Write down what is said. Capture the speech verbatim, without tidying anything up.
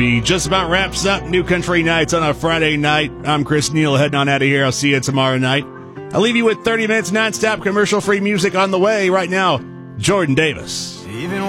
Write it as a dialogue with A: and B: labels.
A: He just about wraps up New Country Nights on a Friday night. I'm Chris Neal, heading on out of here. I'll see you tomorrow night. I'll leave you with thirty minutes nonstop commercial-free music on the way right now. Jordan Davis.
B: Even